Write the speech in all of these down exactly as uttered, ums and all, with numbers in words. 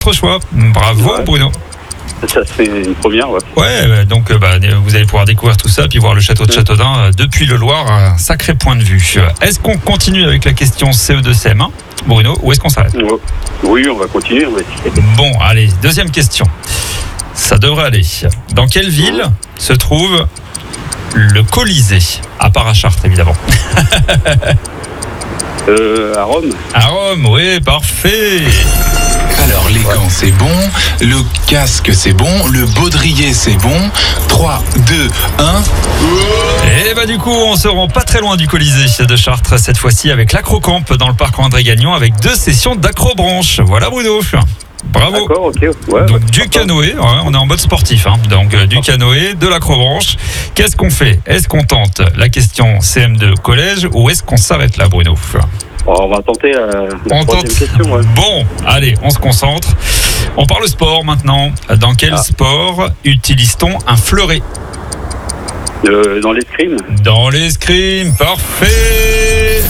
Votre choix. Bravo Ouais. Bruno. Ça c'est une première, ouais. Ouais, donc bah, vous allez pouvoir découvrir tout ça, puis voir le château de Châteaudun euh, depuis le Loir, un sacré point de vue. Est-ce qu'on continue avec la question C E deux C M un, Bruno, ou est-ce qu'on s'arrête? Ouais. Oui, on va continuer. On va essayer. Bon, allez, deuxième question. Ça devrait aller. Dans quelle ville se trouve le Colisée? À part à Chartres, évidemment. Euh, à Rome. À Rome, oui, parfait. Alors les gants c'est bon, le casque c'est bon, le baudrier c'est bon. trois, deux, un. Et bah du coup, on se rend pas très loin du Colisée de Chartres, cette fois-ci avec l'Acrocamp dans le parc André Gagnon, avec deux sessions d'acrobranche. Voilà Bruno. Bravo. D'accord, ok. Ouais, Donc ouais, du sympa. canoë, ouais, on est en mode sportif, hein. Donc euh, du canoë, de l'acrobranche. Qu'est-ce qu'on fait? Est-ce qu'on tente la question C M deux collège ou est-ce qu'on s'arrête là, Bruno? Bon, on va tenter la, la On troisième tente. question. Ouais. Bon, allez, on se concentre. On parle sport maintenant. Dans quel Ah. sport utilise-t-on un fleuret? Euh, dans l'escrime. Dans l'escrime, parfait.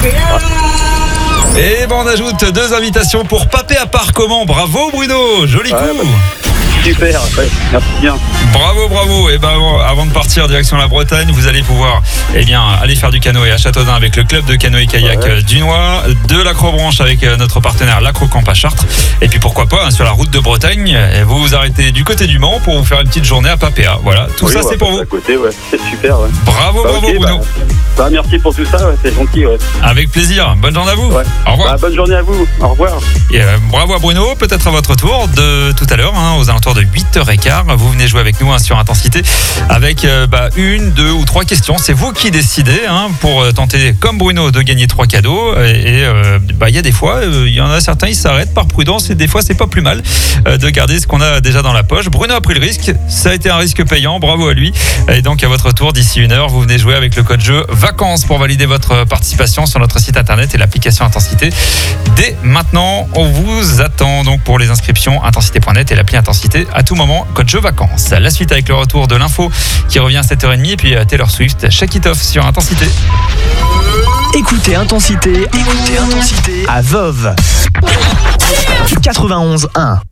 Et bon, on ajoute deux invitations pour Papé à Parcomment. Bravo Bruno, joli Ouais, coup. bah, super, ouais, merci bien. Bravo, bravo. Et ben avant de partir direction la Bretagne, vous allez pouvoir eh bien aller faire du canoë à Châteaudun avec le club de canoë kayak Ouais. du Noix, de l'Acrobranche avec euh, notre partenaire l'Acrocamp à Chartres. Et puis pourquoi pas hein, sur la route de Bretagne, eh, vous vous arrêtez du côté du Mans pour vous faire une petite journée à Papéa. Voilà, tout Oui, ça on va c'est pour passer vous. À côté, ouais. C'est super, ouais. Bravo, Bah, bravo ok, Bruno. bah, bah, merci pour tout ça, ouais, c'est gentil, ouais. Avec plaisir. Bonne journée à vous. Ouais. Au revoir. Bah, bonne journée à vous. Au revoir. Et euh, bravo à Bruno, peut-être à votre tour de tout à l'heure, hein, aux alentours de huit heures quinze. Vous venez jouer avec nous hein, sur Intensité avec euh, bah, une, deux ou trois questions. C'est vous qui décidez hein, pour euh, tenter, comme Bruno, de gagner trois cadeaux. Et il euh, bah, y a des fois, il euh, y en a certains, ils s'arrêtent par prudence et des fois, c'est pas plus mal euh, de garder ce qu'on a déjà dans la poche. Bruno a pris le risque, ça a été un risque payant, bravo à lui. Et donc à votre tour, d'ici une heure, vous venez jouer avec le code jeu vacances pour valider votre participation sur notre site internet et l'application Intensité. Dès maintenant, on vous attend donc pour les inscriptions intensité point net et l'appli Intensité à tout moment, code jeu vacances. La suite avec le retour de l'info qui revient à sept heures trente et puis Taylor Swift, Shake It Off sur Intensité. Écoutez Intensité, écoutez Intensité à Vov quatre-vingt-onze un.